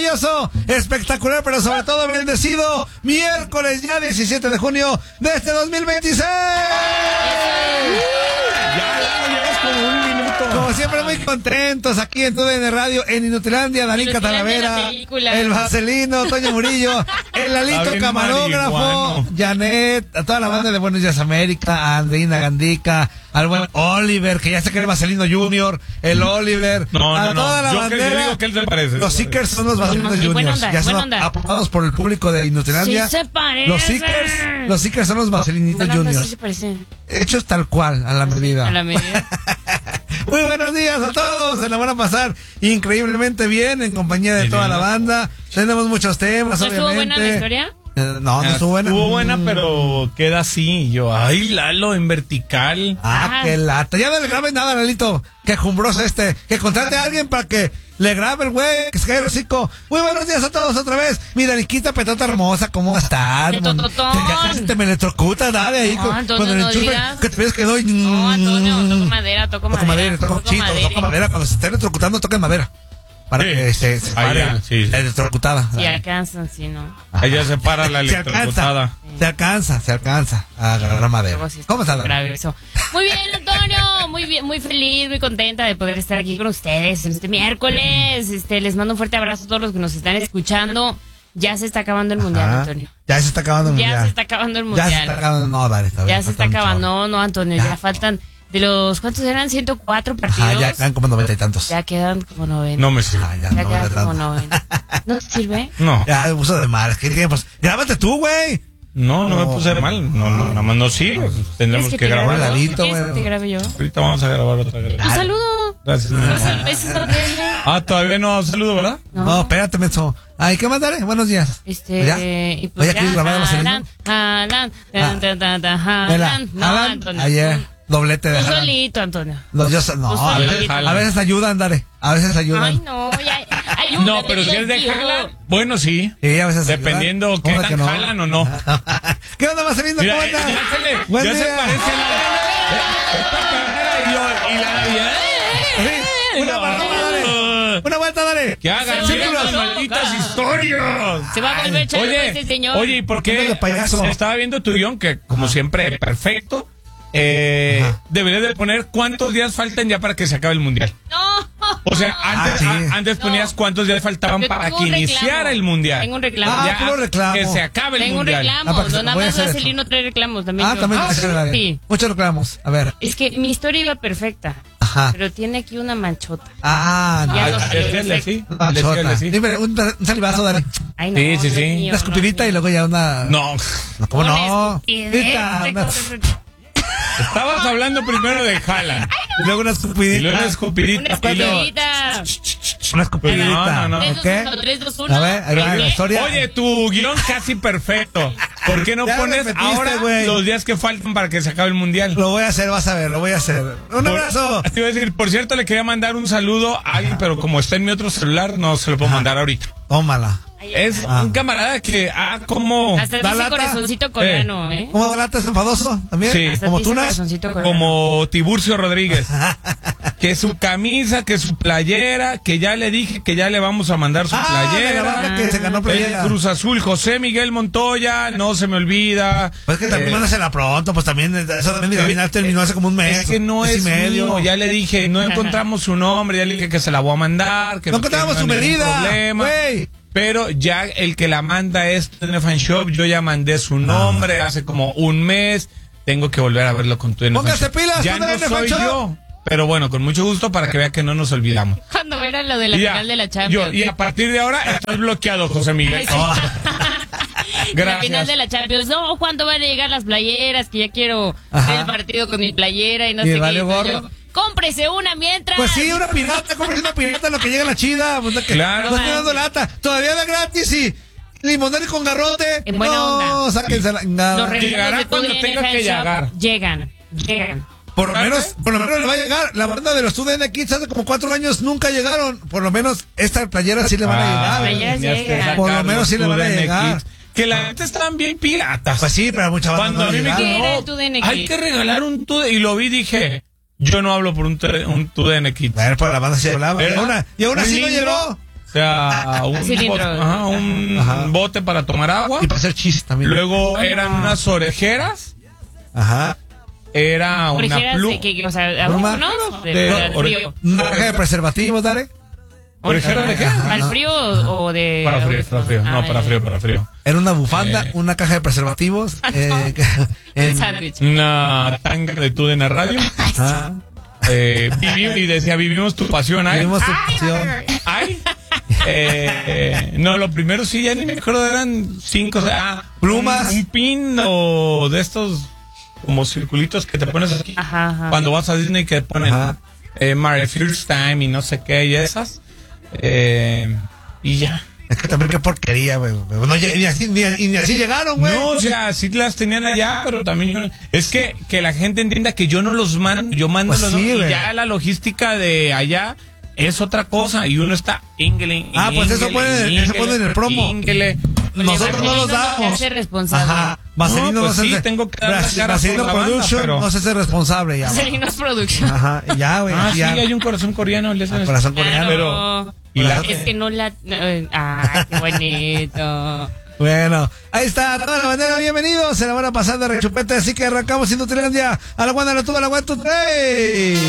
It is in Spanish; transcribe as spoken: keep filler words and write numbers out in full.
maravilloso, espectacular, pero sobre todo bendecido miércoles ya diecisiete de junio de este dos mil veintiséis. Ya, ya llevas como un minuto. Como siempre, muy contentos aquí en T V N Radio, en Inutilandia, Danica Talavera, el Vaselino, Toño Murillo, el Lalito Camarógrafo, Janet, a toda la banda de Buenos Días América, a Andreina Gandica, al buen Oliver, que ya se cree Vaselino Junior, el Oliver, no, a no, toda no. la yo bandera. Que digo que él se parece. Los Seekers son los Vaselino sí, Juniors, buena onda, ya son onda. aprobados por el público de Inutilandia. Sí se parece. Los Seekers, los Seekers son los Vaselinitos Juniors. Sí se parecen. Hechos tal cual, a la medida. A la medida. Muy buenos días a todos, se la van a pasar increíblemente bien en compañía de toda la banda. Tenemos muchos temas, ¿No obviamente. estuvo buena la historia? Eh, no, no estuvo buena. Estuvo buena, pero queda así. Yo, ay, Lalo, en vertical. Ah, Ajá. qué lata. Ya no le graben nada, Lalito. Qué jumbroso este. Que contrate a alguien para que le grabe el güey, que se caiga el hocico. Muy buenos días a todos otra vez. Mira, Niquita Petota hermosa, ¿cómo estás? ¡Qué tototón! Te, casi te me electrocutas, dale ahí. No, con, Antonio, con el no enchufe, digas. que te pides que doy. No, Antonio, toco madera, toco Toca madera, madera. toca, toco sí, madera. toca madera. Cuando se esté electrocutando, toca madera. Para Sí. que se, se Ahí pare ya, sí, sí. la electrocutada. Si alcanzan, si no. Ella se para la Se alcanza, electrocutada. se alcanza, se alcanza a agarrar madera. Luego sí está ¿Cómo estás? grave eso. Muy bien, Antonio, muy bien, muy feliz, muy contenta de poder estar aquí con ustedes este miércoles. Este, les mando un fuerte abrazo a todos los que nos están escuchando. Ya se está acabando el mundial, Ajá. Antonio. Ya se está acabando el Ya mundial. se está acabando el Ya mundial. se está acabando. No, dale, está bien. Ya se está falta un acabando. chorro. No, no, Antonio, Ya. ya faltan de los, ¿cuántos eran? ciento cuatro partidos. Ajá, ya quedan como noventa y tantos. Ya quedan como noventa. No me sirve. Ah, ya, Ya noventa y quedan como tantos. noventa. ¿No te sirve? No, Ya, uso de mal. ¿Qué tiempos? Grábate tú, güey. no, no me puse mal. No, no, nada más no sirve. Tendremos ¿Quieres que te grabe grabar. yo? Ladito, ¿Quieres que bueno. te grabe yo? Ahorita vamos a grabar otra vez. Un saludo. Gracias. Pues el beso está bien. Ah, todavía no saludo, ¿verdad? No. No, espérate, menso. Ay, ¿qué más, dale? Buenos días. Este, ¿Ya? y pues Oye, ¿quieres ya, grabar a Vaselino? Haaland, Haaland, tan, tan, tan, tan, Vela, Haaland. No, Alan, Antonio. ayer, doblete de Tú Haaland. solito, Antonio. No, yo so- no, Tú a veces, solito. a veces ayudan, dale. A veces ayudan. Ay, no, ya. Ayúdame, No, pero si es de Dios. Haaland, bueno, sí. Sí, a veces ayudan. Dependiendo ¿Cómo qué de tan que no? jalan o no. ¿Qué onda, Vaselino? Mira, ¿Cómo ya andas? se le, Buen ya se día. parece a la... Esta carrera y yo, y la... Sí, una paloma, dale. Una vuelta, dale. Que hagan Se bien va a las volver malditas loca. historias. Se va a volver charco Oye, este señor. oye, ¿y por Anda de qué? payaso. Estaba viendo tu guión, que como siempre, perfecto. Eh, Ajá. deberías de poner cuántos días faltan ya para que se acabe el mundial. No. O sea, antes, Ah, sí. a- antes ponías No. cuántos días faltaban Yo para tengo que un iniciara reclamo. el mundial. Tengo un reclamo. Ah, Ya, puro reclamo. que se acabe el Tengo un mundial. reclamo. Ah, para que No, se- nada voy a más hacer Vaselino trae reclamos también. Ah, yo. también Ah, hay que darle. sí. Muchos reclamos. A ver. Es que mi historia iba perfecta. Ajá. Pero tiene aquí una manchota. Ah, no. Ya Ah, lo sé. decirle sí. Ah, Decirle chota. sí. Dime, un, un salivazo, dale. Ay, no, Sí, sí, no sí. es mío, Una escupidita no es y luego ya una. No, No, ¿cómo mío. no? Una estupidez. Pica, una- estabas hablando primero de Haaland. Y luego una Y escupidita. luego una Una escupidita. y luego- escupidita. Una escupidita. No, no, no. tres, ¿Ok? dos, uno, tres, dos, uno. A ver, ahí va la historia. Oye, tu guión casi perfecto. ¿Por qué no Ya pones repetiste, ahora güey. los días que faltan para que se acabe el mundial? Lo voy a hacer, vas a ver, lo voy a hacer. Un Por- abrazo. Te iba a decir, por cierto, le quería mandar un saludo a alguien, pero como está en mi otro celular, no se lo puedo mandar ahorita. Tómala. Es Ah. un camarada que, ah, como, Hasta Da dice lata. corazoncito coreano, ¿eh? ¿Cómo delatas enfadoso? ¿También? Sí. Hasta ¿Como dice tunas? corazoncito coreano. como Tiburcio Rodríguez. Que su camisa, que su playera, que ya le dije que ya le vamos a mandar su Ah, de la playera. banda que se ganó playera. El Cruz Azul, José Miguel Montoya, no se me olvida. Pues que también Eh, mándasela pronto, pues también, eso también al final terminó hace como un mes. Es que no mes es y medio. mío, ya le dije, no encontramos su nombre, ya le dije que se la voy a mandar, que No encontramos que su no hay ningún medida, problema. güey. Pero ya el que la manda es T N Fan Shop, yo ya mandé su nombre hace como un mes, tengo que volver a verlo con tu T N Fan Póngase Shop. pilas, Ya T no N Fan soy Shop. yo, pero bueno, con mucho gusto para que vea que no nos olvidamos. Cuando era lo de la Y ya, final de la Champions. yo, y a partir de ahora estás bloqueado, José Miguel. Ay, sí. Oh, La gracias. final de la Champions. No, ¿cuándo van a llegar las playeras? Que ya quiero Ajá. ver el partido con mi playera y no Y sé qué. vale Y gorro. yo, cómprese una mientras. Pues sí, una pirata, cómprese una pirata en lo que llega la chida. Pues, que Claro. no estoy dando lata. Todavía da gratis y limonero con garrote. En buena no, onda. sáquense la. nada. Los regalos Llegará de cuando tu D N tenga que Fan Shop llegar. Llegan, llegan. Por lo menos, por lo menos le va a llegar. La banda de los T D N Kids hace como cuatro años nunca llegaron. Por lo menos esta playera sí le van a llegar. playeras tenías que llegan. sacar Por lo menos sí los le van a T D N llegar. Kids, que la gente estaban bien piratas. Pues sí, pero mucha banda Cuando no a mí me llegaron. ¿Qué era dijo, el T D N hay Kid? que regalar un T D N, y lo vi y dije, yo no hablo por un, T D un T D N Kids. Bueno, pues la banda sí hablaba. Y ¿Verdad? aún, y aún así no Lindo. llegó. O sea, un, bote, ajá, un ajá. bote para tomar agua. Y para hacer chis también. Luego eran unas orejeras. Ajá. Era una pluma. O sea, ¿no? De, de, de frío. ¿Una caja de preservativos, Dale? ¿Orejeras de qué? ¿Para el frío o de...? Para frío, para frío. No, para frío, para frío. Era una bufanda, eh. una caja de preservativos. eh, en, sándwich. Una tanga de tú en la radio. Ah. Eh, viví, y decía, vivimos tu pasión, ¿ay? Vivimos tu pasión. ¿Ay? Eh, eh, no, lo primero sí, ya ni me acuerdo, eran cinco, o sea, plumas. Un, un pin o de estos como circulitos que te pones aquí. Ajá, ajá. Cuando vas a Disney que ponen eh, My First Time y no sé qué, y esas. Eh, y ya. Es que también qué porquería, güey. No, ni, así, ni, ni así llegaron, güey. No, o sea, sí las tenían allá, pero también... Es que, que la gente entienda que yo no los mando, yo mando pues los... Sí, y ya la logística de allá es otra cosa, y uno está... Ingle, ah, pues eso pone, eso pone en el promo. Ingle. Nosotros no los damos. No se hace responsable. Ajá. Vaselino no, pues no sí, se tengo que dar Vaselino Production pero... no se hace responsable ya. Vaselino Production. Ajá, ya, güey. Ah, ya. sí, hay un corazón coreano. El ah, corazón coreano. Pero... Y la... Es que no la... Ah, qué bonito. Bueno, ahí está, toda la bandera, bienvenidos. Se la van a pasar de rechupete, así que arrancamos Inutilandia. A la guana, la tuba, la guanta, tres.